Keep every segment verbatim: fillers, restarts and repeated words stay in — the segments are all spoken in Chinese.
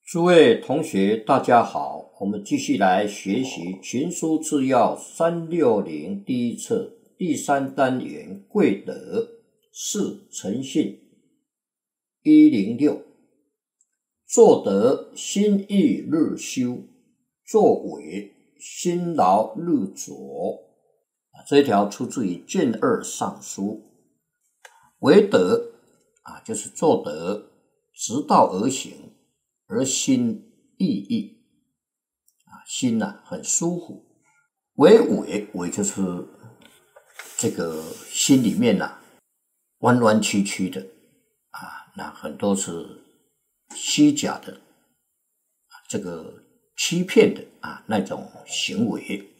诸位同学大家好，我们继续来学习群书治要三百六十第一册第三单元贵德四诚信一零六，做得心意日修，作为辛劳日拙。这一条出自于卷二上书。为德啊，就是做得直道而行，而心意义啊，心啊很舒服。为伪，伪就是这个心里面啊弯弯曲曲的啊，那很多是虚假的啊，这个欺骗的啊那种行为。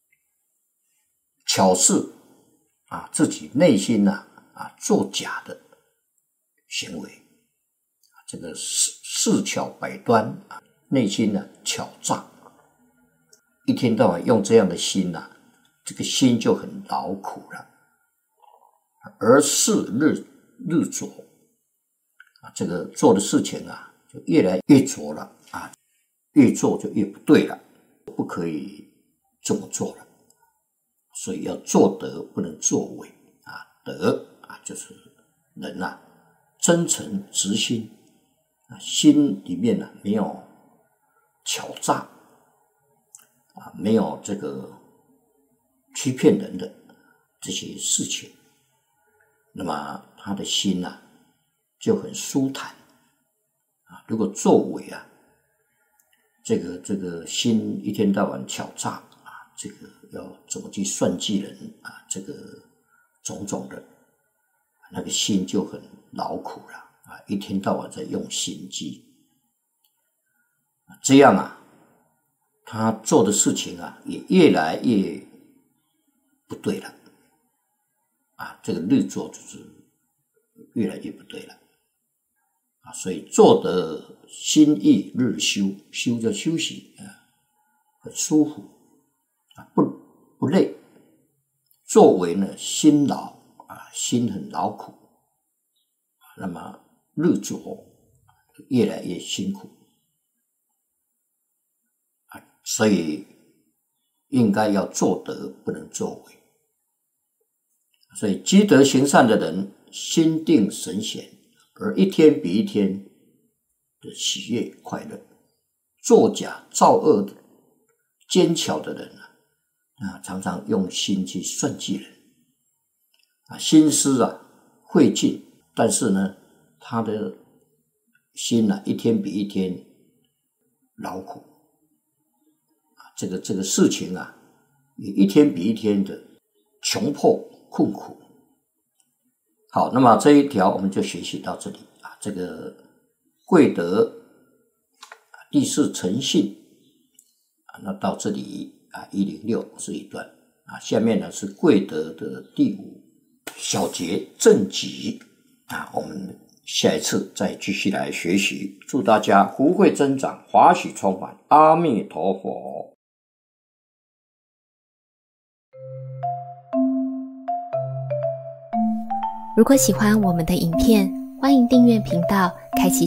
巧事啊，自己内心啊啊作假的行为，这个事事巧百端啊，内心呢巧诈，一天到晚用这样的心呐、啊，这个心就很劳苦了。而事日日拙啊，这个做的事情啊就越来越拙了啊，越做就越不对了，不可以这么做了。所以要做德，不能作伪啊。德啊，就是人啊真诚直心啊，心里面呢、啊、没有巧诈啊，没有这个欺骗人的这些事情，那么他的心啊就很舒坦啊。如果作伪啊，这个这个心一天到晚巧诈啊，这个要怎么去算计人啊，这个种种的，那个心就很劳苦了啊，一天到晚在用心机，这样啊，他做的事情啊也越来越不对了啊，这个日做就是越来越不对了啊，所以做得心意日修，修叫休息啊，很舒服啊，不不累。作为呢辛劳啊，心很劳苦，那么日拙越来越辛苦啊，所以应该要做德，不能作为。所以积德行善的人心定神闲，而一天比一天的喜悦快乐。作假造恶的奸巧的人啊，啊常常用心去算计人啊，心思啊会尽，但是呢他的心啊一天比一天劳苦啊，这个这个事情啊也一天比一天的穷迫困苦。好，那么这一条我们就学习到这里啊。这个贵德第四诚信啊，那到这里啊一零六是一段啊，下面呢是贵德的第五小节正己啊，我们下一次再继续来学习。祝大家福慧增长，华喜充满，阿弥陀佛。 如果喜欢我们的影片，欢迎订阅频道，开启